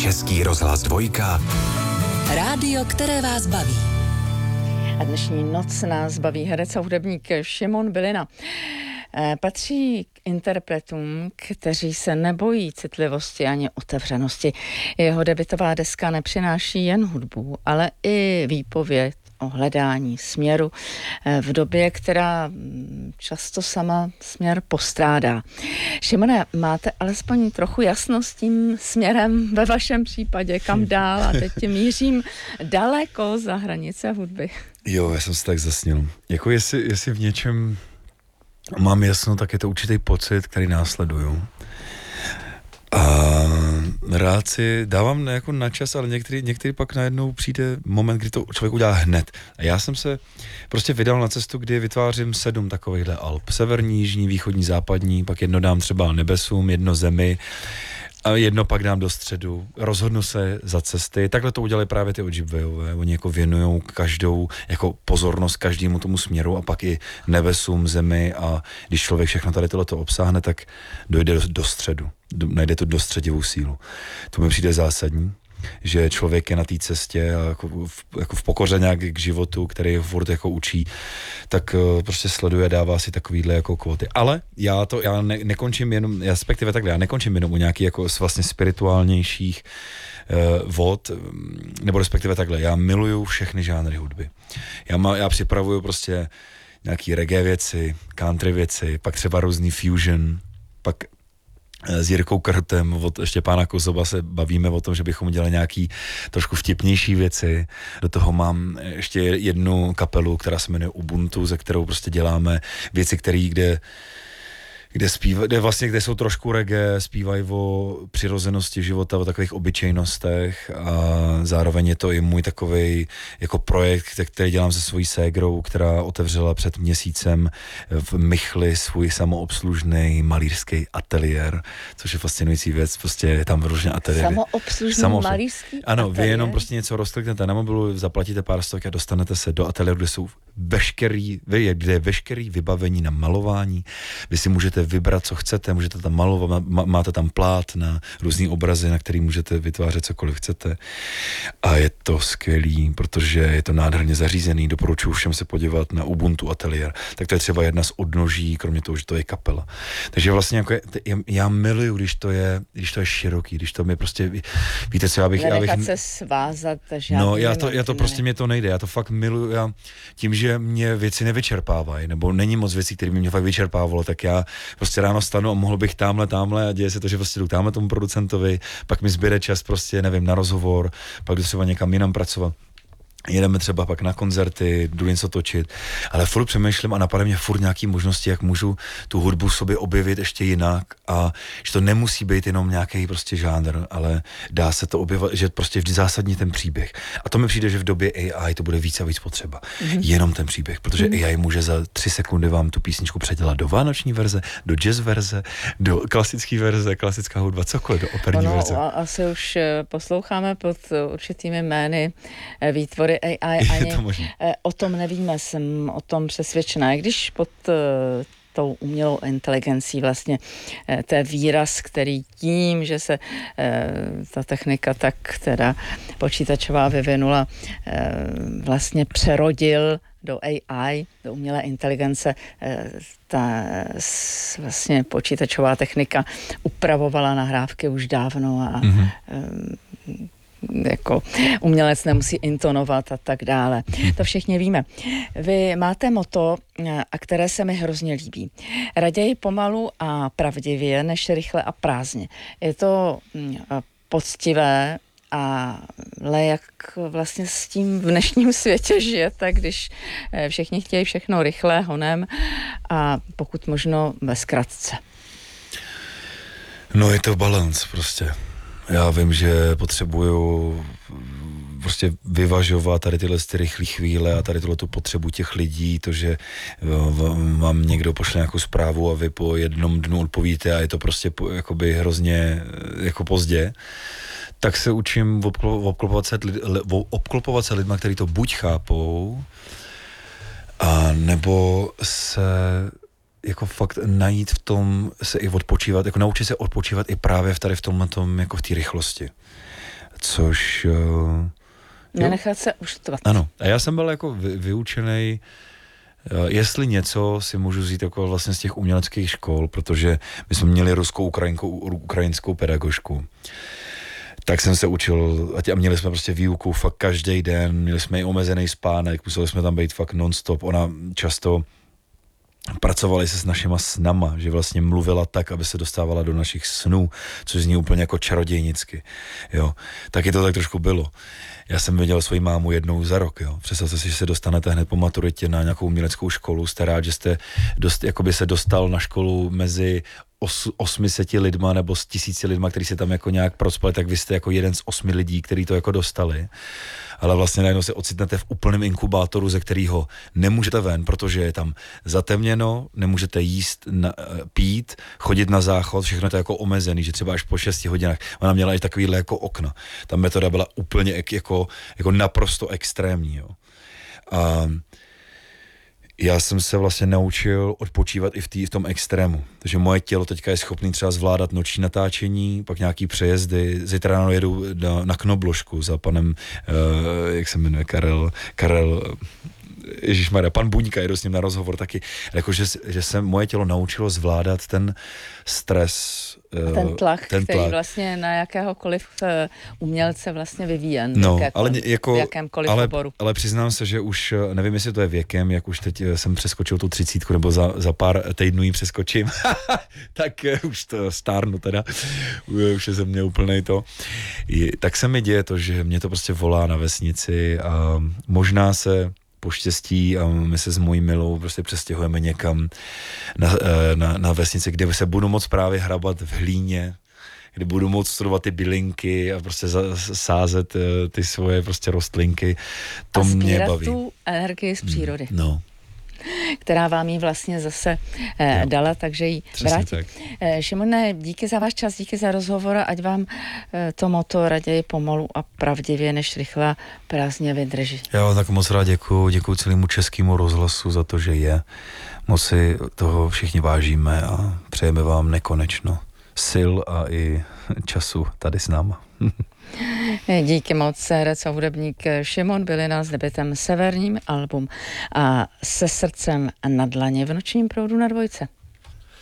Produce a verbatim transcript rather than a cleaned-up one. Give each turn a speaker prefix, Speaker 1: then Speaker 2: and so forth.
Speaker 1: Český rozhlas dvojka.
Speaker 2: Rádio, které vás baví.
Speaker 3: A dnešní noc nás baví herec a hudebník Šimon Bylina. Patří k interpretům, kteří se nebojí citlivosti ani otevřenosti. Jeho debutová deska nepřináší jen hudbu, ale i výpověď o hledání směru v době, která často sama směr postrádá. Šimone, máte alespoň trochu jasno s tím směrem ve vašem případě, kam dál, a teď mířím daleko za hranice hudby.
Speaker 4: Jo, já jsem se tak zasnil. Jako jestli, jestli v něčem mám jasno, tak je to určitý pocit, který následuju. A rád si dávám jako na čas, ale některý, některý pak najednou přijde moment, kdy to člověk udělá hned. A já jsem se prostě vydal na cestu, kdy vytvářím sedm takovýchhle alb. Severní, jižní, východní, západní, pak jedno dám třeba nebesům, jedno zemi, a jedno pak dám do středu. Rozhodnu se za cesty. Takhle to udělali právě ty Ojibwayové. Oni jako věnujou každou jako pozornost každému tomu směru a pak i nebesům, zemi, a když člověk všechno tady tohleto obsáhne, tak dojde do, do středu. Do, najde tu dostředivou sílu. To mi přijde zásadní, že člověk je na té cestě a jako v, jako v pokoře nějak k životu, který ho furt jako učí, tak uh, prostě sleduje, dává si takovýhle jako kvóty. Ale já to, já ne, nekončím jenom, respektive takhle, já nekončím jenom u nějakých jako vlastně spirituálnějších uh, vod, nebo respektive takhle, já miluju všechny žánry hudby. Já, má, já připravuju prostě nějaký reggae věci, country věci, pak třeba různý fusion, pak s Jirkou Krtem od Štěpána Kozoba se bavíme o tom, že bychom udělali nějaký trošku vtipnější věci. Do toho mám ještě jednu kapelu, která se jmenuje Ubuntu, ze kterou prostě děláme věci, které kde kde zpívají, kde vlastně, kde jsou trošku reggae, zpívají o přirozenosti života, o takových obyčejnostech, a zároveň je to i můj takovej jako projekt, který dělám se svojí ségrou, která otevřela před měsícem v Michli svůj samoobslužný malířský ateliér, což je fascinující věc, prostě je tam různě ateliéry.
Speaker 3: Samoobslužný
Speaker 4: Samo,
Speaker 3: malířský
Speaker 4: Ano,
Speaker 3: ateliér.
Speaker 4: vy jenom prostě něco rozkliknete na mobilu, zaplatíte pár stovek a dostanete se do ateliéru, kde jsou veškerý, kde je veškerý vybavení na malování. Vy si můžete vybrat, co chcete, můžete tam malovat, máte tam plát na různý obrazy, na který můžete vytvářet cokoliv chcete. A je to skvělý, protože je to nádherně zařízený. Doporučuji všem se podívat na Ubuntu ateliér. Tak to je třeba jedna z odnoží, kromě toho, že to je kapela. Takže vlastně jako je, já miluju, když to je, když to je široký, když to mi prostě, víte co, já bych...
Speaker 3: Nenechat
Speaker 4: já bych
Speaker 3: se svázat žádný.
Speaker 4: No, já to, já to prostě, mě to nejde, já to fakt miluju, já tím, že mě věci nevyčerpávají, nebo není moc věcí, které by mě fakt vyčerpávalo, tak já prostě ráno stanu a mohl bych tamhle, tamhle, a děje se to, že prostě jdu tamhle tomu producentovi, pak mi zbyde čas prostě, nevím, na rozhovor, pak jdu třeba někam jinam pracovat. Jedeme třeba pak na koncerty, jdu něco točit, ale furt přemýšlím a napadá mě furt nějaký možnosti, jak můžu tu hudbu v sobě objevit ještě jinak, a že to nemusí být jenom nějaký prostě žánr, ale dá se to objevit, že prostě vždy zásadně ten příběh. A to mi přijde, že v době A I to bude víc a víc potřeba. Mm-hmm. Jenom ten příběh, protože mm-hmm. A I může za tři sekundy vám tu písničku předělat do vánoční verze, do jazz verze, do klasické verze, klasická hudba, cokoliv, do operní
Speaker 3: ono,
Speaker 4: verze.
Speaker 3: Asi už posloucháme pod určitými jmény výtvory A I, ani to o tom nevíme, jsem o tom přesvědčená. Když pod tou umělou inteligencí vlastně to je výraz, který tím, že se ta technika tak teda počítačová vyvinula, vlastně přerodil do A I, do umělé inteligence, ta vlastně počítačová technika upravovala nahrávky už dávno a mm-hmm. jako umělec nemusí intonovat a tak dále. To všichni víme. Vy máte motto, a které se mi hrozně líbí. Raději pomalu a pravdivě, než rychle a prázdně. Je to poctivé, ale jak vlastně s tím v dnešním světě žijete, když všichni chtějí všechno rychle, honem a pokud možno ve zkratce.
Speaker 4: No je to balans prostě. Já vím, že potřebuju prostě vyvažovat tady tyhle ty rychlé chvíle a tady tuhle tu potřebu těch lidí, to, že vám někdo pošle nějakou zprávu a vy po jednom dnu odpovíte a je to prostě jakoby hrozně jako pozdě, tak se učím obklopovat se, obklopovat se lidma, kteří to buď chápou, a nebo se jako fakt najít v tom, se i odpočívat, jako naučit se odpočívat i právě v tady v tomhle tom, jako v té rychlosti. což... Uh,
Speaker 3: Nenechat se uštvat.
Speaker 4: Ano, a já jsem byl jako vy, vyučený, jestli něco si můžu vzít jako vlastně z těch uměleckých škol, protože my jsme měli ruskou ukrajinkou, ukrajinskou pedagožku. Tak jsem se učil a měli jsme prostě výuku fakt každý den, měli jsme i omezený spánek, museli jsme tam být fakt non-stop. Ona často pracovali se s našima snama, že vlastně mluvila tak, aby se dostávala do našich snů, což zní úplně jako čarodějnicky, jo. Taky to tak trošku bylo. Já jsem viděl svoji mámu jednou za rok, jo. Představte si, že se dostanete hned po maturitě na nějakou uměleckou školu, jste rád, že jste dost, jakoby se dostal na školu mezi os, osmiseti lidma nebo s tisíci lidma, kteří se tam jako nějak procpali, tak vy jste jako jeden z osmi lidí, kteří to jako dostali. Ale vlastně najednou se ocitnete v úplném inkubátoru, ze kterého nemůžete ven, protože je tam zatemněno, nemůžete jíst, na, pít, chodit na záchod, všechno to je jako omezený, že třeba až po šesti hodinách. Ona měla i takovýhle jako okna. Ta metoda byla úplně jako, jako naprosto extrémní. Jo. A já jsem se vlastně naučil odpočívat i v, tý, v tom extrému. Takže moje tělo teďka je schopný třeba zvládat noční natáčení, pak nějaký přejezdy. Zítra ráno jedu na, na Knobložku za panem, uh, jak se jmenuje, Karel, Karel, ježišmarja, pan Buňka, jedu s ním na rozhovor taky. Jakože že se moje tělo naučilo zvládat ten stres,
Speaker 3: ten tlak,
Speaker 4: ten
Speaker 3: který
Speaker 4: tlak.
Speaker 3: vlastně na jakéhokoliv umělce vlastně vyvíjen.
Speaker 4: No,
Speaker 3: jakékoliv,
Speaker 4: ale jako,
Speaker 3: v jakémkoliv
Speaker 4: ale,
Speaker 3: oboru.
Speaker 4: ale přiznám se, že už, nevím, jestli to je věkem, jak už teď jsem přeskočil tu třicítku, nebo za, za pár týdnů ji přeskočím, tak už to stárnu teda, už je ze mě úplnej to. Tak se mi děje to, že mě to prostě volá na vesnici a možná se poštěstí a my se s mojí milou prostě přestěhujeme někam na, na, na vesnici, kde se budu moc právě hrabat v hlíně, kde budu moc studovat ty bylinky a prostě za, sázet ty svoje prostě rostlinky. To
Speaker 3: a
Speaker 4: mě baví.
Speaker 3: A tu energii z přírody.
Speaker 4: No.
Speaker 3: Která vám ji vlastně zase eh, dala, takže ji vrátí. Eh, Šimone, díky za váš čas, díky za rozhovor, ať vám eh, to moto raději pomalu a pravdivě než rychle prázdně vydrží.
Speaker 4: Já vám tak moc rád děkuju, děkuju celému Českému rozhlasu za to, že je. Moc si toho všichni vážíme a přejeme vám nekonečno sil a i času tady s náma.
Speaker 3: Díky moc, herec a hudebník Šimon Bylina s debutem Severním album a Se srdcem na dlaně v nočním proudu na Dvojce.